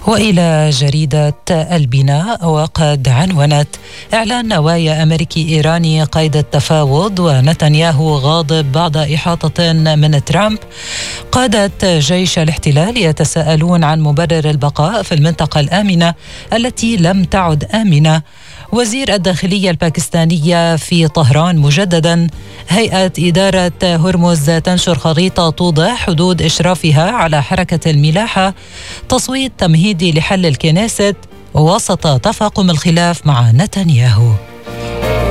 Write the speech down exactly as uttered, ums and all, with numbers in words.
وإلى جريدة البناء، وقد عنونت: إعلان نوايا أمريكي إيراني قيد التفاوض، ونتنياهو غاضب بعد إحاطة من ترامب. قادة جيش الاحتلال يتساءلون عن مبرر البقاء في المنطقة الآمنة التي لم تعد آمنة. وزير الداخلية الباكستانية في طهران مجددا. هيئة إدارة هرمز تنشر خريطة توضح حدود إشرافها على حركة الملاحة. تصويت تمهيدي لحل الكنيست وسط تفاقم الخلاف مع نتنياهو.